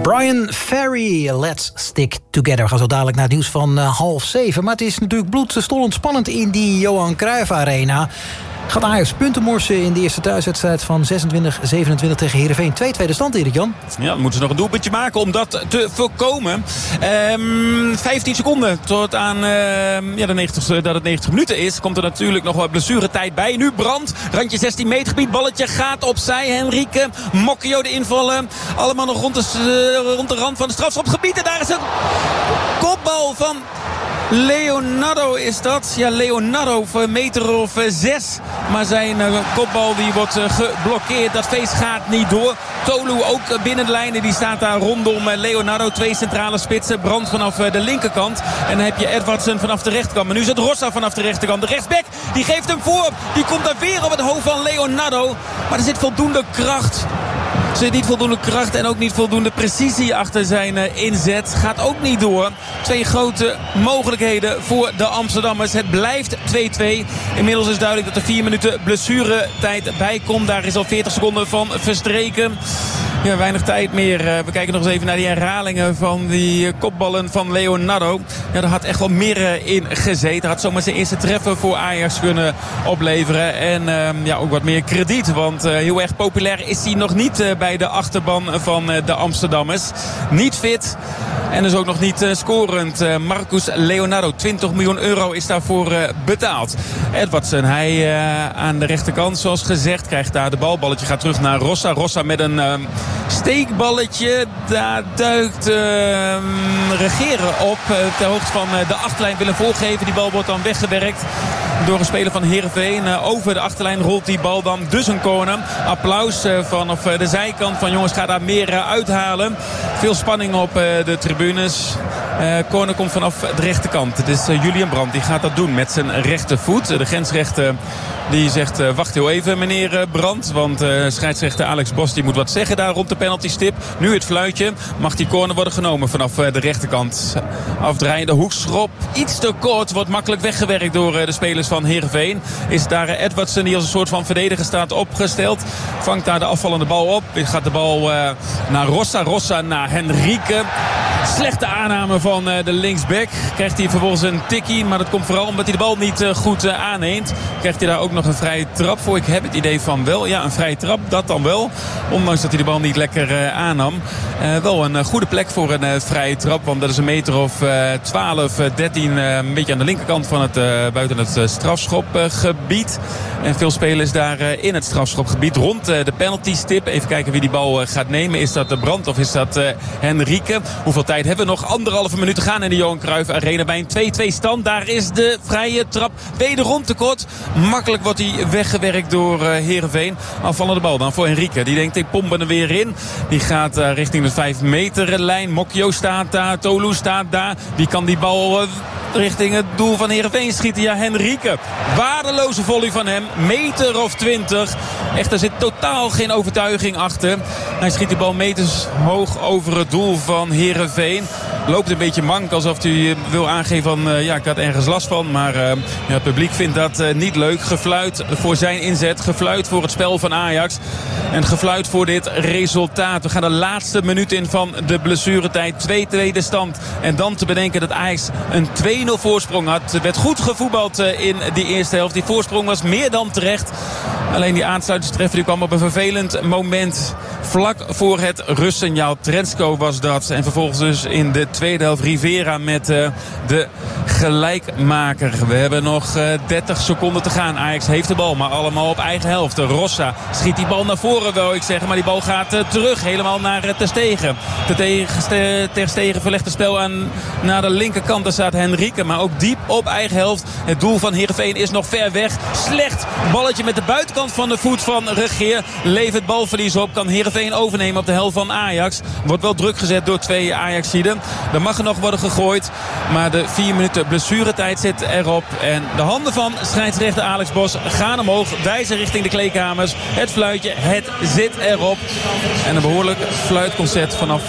Brian Ferry, Let's Stick Together. We gaan zo dadelijk naar het nieuws van 6:30. Maar het is natuurlijk bloedstollend spannend in die Johan Cruijff Arena. Gaat Ajax punten morsen in de eerste thuiswedstrijd van 26-27 tegen Heerenveen. 2-2 de stand, Erik-Jan. Ja, dan moeten ze nog een doelpuntje maken om dat te voorkomen. 15 seconden tot aan dat het 90 minuten is. Komt er natuurlijk nog wat blessuretijd bij. Nu Brandt, randje 16 meter gebied. Balletje gaat opzij. Henrique, Mokio de invallen. Allemaal nog rond de rand van het strafschopgebied. En daar is een kopbal van Leonardo is dat. Ja, Leonardo voor een meter of 6. Maar zijn kopbal die wordt geblokkeerd. Dat feest gaat niet door. Tolu ook binnen de lijnen. Die staat daar rondom Leonardo. 2 centrale spitsen. Brandt vanaf de linkerkant. En dan heb je Edwardsen vanaf de rechterkant. Maar nu is het Rossa vanaf de rechterkant. De rechtsback die geeft hem voor. Die komt daar weer op het hoofd van Leonardo. Maar er zit voldoende kracht. Er zit niet voldoende kracht en ook niet voldoende precisie achter zijn inzet. Gaat ook niet door. 2 grote mogelijkheden voor de Amsterdammers. Het blijft 2-2. Inmiddels is duidelijk dat er 4 minuten blessuretijd bij komt. Daar is al 40 seconden van verstreken. Ja, weinig tijd meer. We kijken nog eens even naar die herhalingen van die kopballen van Leonardo. Ja, daar had echt wel meer in gezeten. Had zomaar zijn eerste treffer voor Ajax kunnen opleveren. En ook wat meer krediet. Want heel erg populair is hij nog niet bij de achterban van de Amsterdammers. Niet fit. En dus ook nog niet scorend. Marcus Leonardo, 20 miljoen euro is daarvoor betaald. Edwardsen, hij aan de rechterkant zoals gezegd. Krijgt daar de bal. Balletje gaat terug naar Rossa. Rossa met een steekballetje. Daar duikt Regeren op. Ter hoogte van de achterlijn willen voorgeven. Die bal wordt dan weggewerkt door een speler van Heerenveen. Over de achterlijn rolt die bal dan dus een corner. Applaus vanaf de zijkant van jongens, ga daar meer uithalen. Veel spanning op de tribunes. Corner komt vanaf de rechterkant. Het is Julian Brandt, die gaat dat doen met zijn rechtervoet. De grensrechter die zegt wacht heel even meneer Brandt. Want scheidsrechter Alex Bos die moet wat zeggen daar rond de penaltystip. Nu het fluitje. Mag die corner worden genomen vanaf de rechterkant. Afdraaiende hoekschop. Iets te kort. Wordt makkelijk weggewerkt door de spelers van Heerenveen. Is daar Edwardsen die als een soort van verdediger staat opgesteld. Vangt daar de afvallende bal op. Gaat de bal naar Rossa. Rossa naar Henrique. Slechte aanname van de linksback. Krijgt hij vervolgens een tikkie. Maar dat komt vooral omdat hij de bal niet goed aanneemt. Krijgt hij daar ook nog een vrije trap voor. Ik heb het idee van wel. Ja, een vrije trap. Dat dan wel. Ondanks dat hij de bal niet lekker aannam. Wel een goede plek voor een vrije trap. Want dat is een meter of 12, 13. Een beetje aan de linkerkant van het buiten het strafschopgebied. En veel spelers daar in het strafschopgebied. Rond de penalty-stip. Even kijken wie die bal gaat nemen. Is dat de Brandt of is dat Henrique? Hoeveel tijd hebben we nog? 1,5 minuut te gaan in de Johan Cruijff Arena bij een 2-2 stand. Daar is de vrije trap wederom te kort. Makkelijk wordt hij weggewerkt door Heerenveen. Afvallende bal dan voor Henrique. Die denkt ik pomp er weer in. Die gaat richting de 5 meter lijn. Mokio staat daar. Tolu staat daar. Wie kan die bal richting het doel van Heerenveen schieten? Ja, Henrique. Waardeloze volley van hem. Meter of 20. Echt, er zit totaal geen overtuiging achter. Hij schiet die bal meters hoog over het doel van Heerenveen. Loopt een beetje mank alsof hij wil aangeven van ik had ergens last van. Maar het publiek vindt dat niet leuk. Gefluit voor zijn inzet. Gefluit voor het spel van Ajax. En gefluit voor dit resultaat. We gaan de laatste minuut in van de blessuretijd. 2-2 de stand. En dan te bedenken dat Ajax een 2-0 voorsprong had. Er werd goed gevoetbald in die eerste helft. Die voorsprong was meer dan terecht. Alleen die aansluitingstreffer die kwam op een vervelend moment. Vlak voor het rustsignaal. Trensko was dat. En vervolgens dus in de tweede helft Rivera met de gelijkmaker. We hebben nog 30 seconden te gaan. Ajax heeft de bal, maar allemaal op eigen helft. Rossa schiet die bal naar voren, wil ik zeggen. Maar die bal gaat terug, helemaal naar Ter Stegen. Ter Stegen verlegt het spel naar de linkerkant. Daar staat Henrique, maar ook diep op eigen helft. Het doel van Heerenveen is nog ver weg. Slecht balletje met de buitenkant van de voet van Regeer. Levert balverlies op. Kan Heerenveen overnemen op de helft van Ajax. Wordt wel druk gezet door 2 Ajaxiden. Er mag er nog worden gegooid. Maar de 4 minuten blessuretijd zit erop. En de handen van scheidsrechter Alex Bos gaan omhoog. Wijzen richting de kleedkamers. Het fluitje, het zit erop. En een behoorlijk fluitconcert vanaf